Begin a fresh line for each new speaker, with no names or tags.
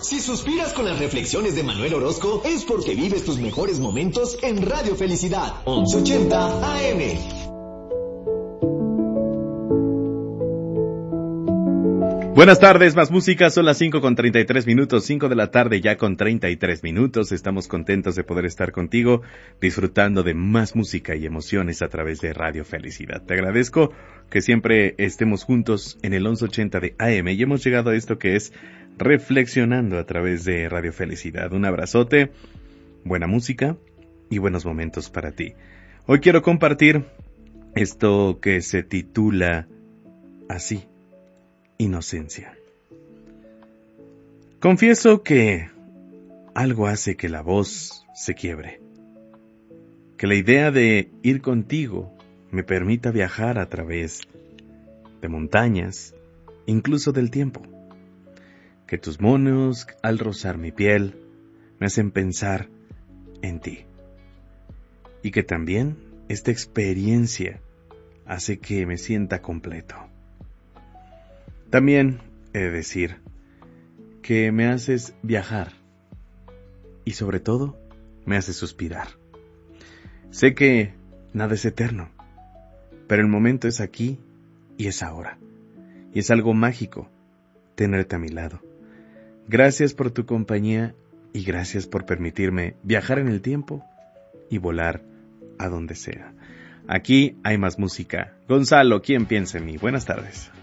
Si suspiras con las reflexiones de Manuel Orozco, es porque vives tus mejores momentos en Radio Felicidad, 1180 AM.
Buenas tardes, más música, son las 5:33, 5 de la tarde ya con 33 minutos. Estamos contentos de poder estar contigo, disfrutando de más música y emociones a través de Radio Felicidad. Te agradezco que siempre estemos juntos en el 1180 de AM y hemos llegado a esto que es Reflexionando a través de Radio Felicidad. Un abrazote, buena música y buenos momentos para ti. Hoy quiero compartir esto que se titula así: Inocencia. Confieso que algo hace que la voz se quiebre, que la idea de ir contigo me permita viajar a través de montañas, incluso del tiempo, que tus manos al rozar mi piel me hacen pensar en ti, y que también esta experiencia hace que me sienta completo. También he de decir que me haces viajar y sobre todo me haces suspirar. Sé que nada es eterno, pero el momento es aquí y es ahora. Y es algo mágico tenerte a mi lado. Gracias por tu compañía y gracias por permitirme viajar en el tiempo y volar a donde sea. Aquí hay más música. Gonzalo, ¿quién piensa en mí? Buenas tardes.